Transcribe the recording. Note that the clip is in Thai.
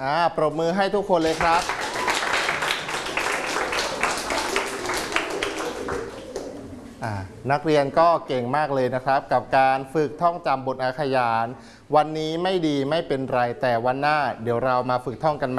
ปรบมือให้ทุกคนเลยครับนักเรียนก็เก่งมากเลยนะครับกับการฝึกท่องจำบทอาขยานวันนี้ไม่ดีไม่เป็นไรแต่วันหน้าเดี๋ยวเรามาฝึกท่องกันใหม่